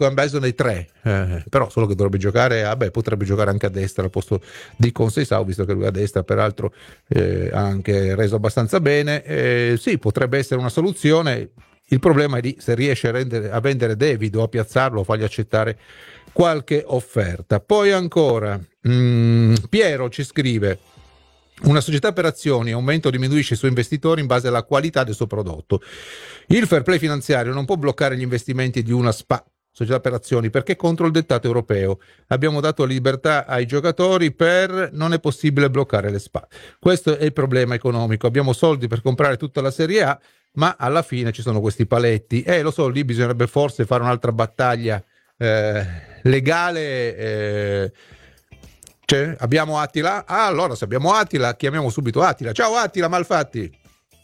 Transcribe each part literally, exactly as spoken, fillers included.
Cambiaso nei tre, eh, però solo che dovrebbe giocare, vabbè, potrebbe giocare anche a destra al posto di Conceição, visto che lui a destra peraltro eh, ha anche reso abbastanza bene. Eh, sì, potrebbe essere una soluzione. Il problema è di se riesce a, rendere, a vendere David o a piazzarlo o fargli accettare qualche offerta. Poi ancora mh, Piero ci scrive: una società per azioni aumenta o diminuisce i suoi investitori in base alla qualità del suo prodotto. Il fair play finanziario non può bloccare gli investimenti di una S P A, società per azioni, perché è contro il dettato europeo. Abbiamo dato libertà ai giocatori, per non è possibile bloccare le S P A. Questo è il problema economico. Abbiamo soldi per comprare tutta la Serie A, ma alla fine ci sono questi paletti. E eh, lo so, lì bisognerebbe forse fare un'altra battaglia eh, legale. Eh, Cioè, abbiamo Attila? Ah, allora se abbiamo Attila, chiamiamo subito Attila. Ciao Attila Malfatti.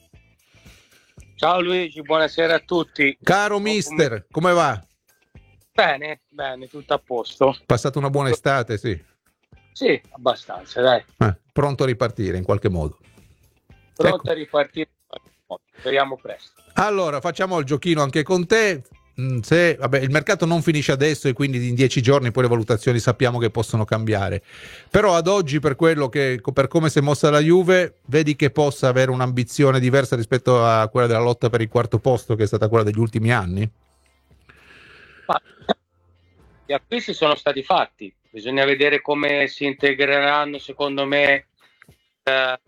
Ciao Luigi, buonasera a tutti. Caro mister, come va? Bene, bene, tutto a posto. Passato una buona estate, sì? Sì, abbastanza, dai. Eh, pronto a ripartire in qualche modo? Pronto Ecco. a ripartire, speriamo presto. Allora, facciamo il giochino anche con te. Se, vabbè, il mercato non finisce adesso e quindi in dieci giorni poi le valutazioni sappiamo che possono cambiare, però ad oggi, per quello che, per come si è mossa la Juve, vedi che possa avere un'ambizione diversa rispetto a quella della lotta per il quarto posto, che è stata quella degli ultimi anni? Ma gli acquisti sono stati fatti, bisogna vedere come si integreranno, secondo me, eh,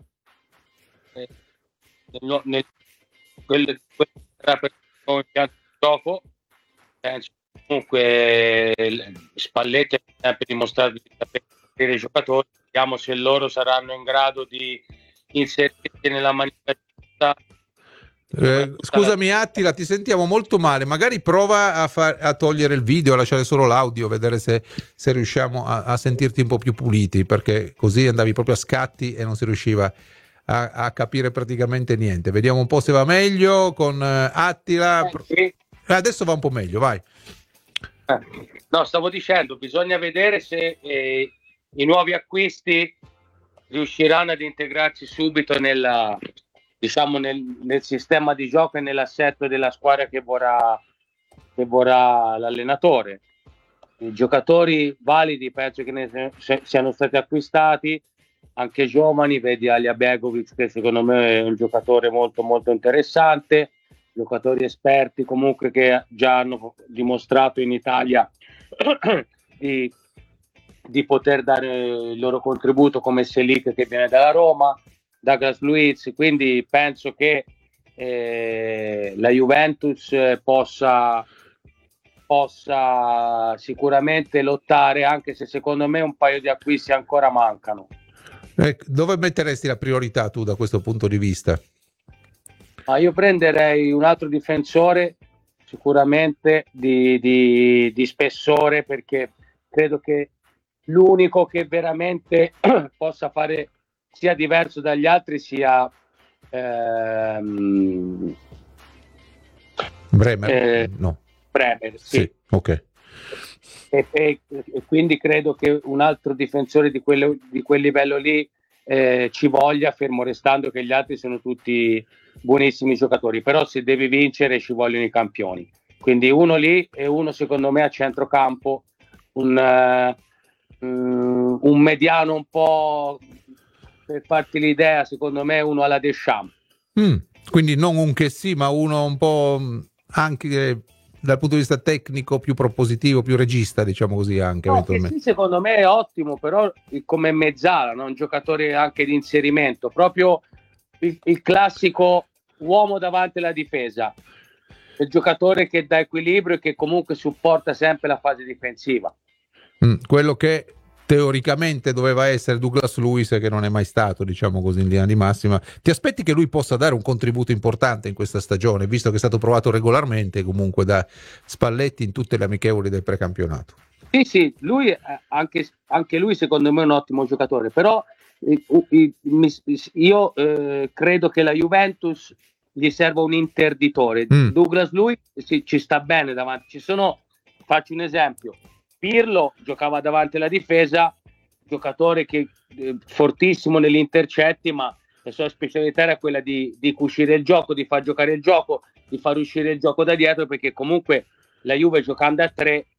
nel, nel, quel, quel per noi gioco. Penso comunque Spalletti ha sempre dimostrato di sapere i giocatori, vediamo se loro saranno in grado di inserirsi nella maniera giusta. Eh, scusami la... Attila, ti sentiamo molto male, magari prova a, far, a togliere il video, a lasciare solo l'audio, vedere se, se riusciamo a, a sentirti un po' più puliti, perché così andavi proprio a scatti e non si riusciva a, a capire praticamente niente. Vediamo un po' se va meglio con uh, Attila. Eh, sì. Adesso va un po' meglio, vai. Eh, no, stavo dicendo, bisogna vedere se eh, i nuovi acquisti riusciranno ad integrarsi subito nella, diciamo, nel, nel sistema di gioco e nell'assetto della squadra che vorrà, che vorrà l'allenatore. I giocatori validi penso che ne siano stati acquistati, anche giovani, vedi Alija Begovic, che secondo me è un giocatore molto molto interessante, giocatori esperti comunque che già hanno dimostrato in Italia di, di poter dare il loro contributo, come Selic che viene dalla Roma, Douglas Luiz, quindi penso che eh, la Juventus possa, possa sicuramente lottare, anche se secondo me un paio di acquisti ancora mancano. Eh, dove metteresti la priorità tu da questo punto di vista? Ah, io prenderei un altro difensore sicuramente di, di, di spessore, perché credo che l'unico che veramente possa fare sia diverso dagli altri sia ehm, Bremer. Eh, no. Bremer, sì. Sì, ok. E, e, e quindi credo che un altro difensore di, quello, di quel livello lì eh, ci voglia, fermo restando che gli altri sono tutti buonissimi giocatori, però se devi vincere ci vogliono i campioni, quindi uno lì e uno secondo me a centrocampo, un, uh, un mediano un po', per farti l'idea, secondo me uno alla Deschamps. Mm, quindi non un che sì, ma uno un po' anche dal punto di vista tecnico più propositivo, più regista, diciamo così, anche no, eventualmente. Sì, secondo me è ottimo, però come mezzala, no? Un giocatore anche di inserimento, proprio il, il classico uomo davanti alla difesa, il giocatore che dà equilibrio e che comunque supporta sempre la fase difensiva. Mm, quello che teoricamente doveva essere Douglas Luiz, che non è mai stato, diciamo così, in linea di massima. Ti aspetti che lui possa dare un contributo importante in questa stagione, visto che è stato provato regolarmente comunque da Spalletti in tutte le amichevoli del precampionato? Sì, sì, lui anche, anche lui secondo me è un ottimo giocatore, però io eh, credo che la Juventus gli serva un interditore. mm. Douglas Luiz sì, ci sta bene davanti, ci sono, faccio un esempio, Pirlo giocava davanti alla difesa, giocatore che eh, fortissimo negli intercetti, ma la sua specialità era quella di, di cucire il gioco, di far giocare il gioco, di far uscire il gioco da dietro, perché comunque la Juve giocando a tre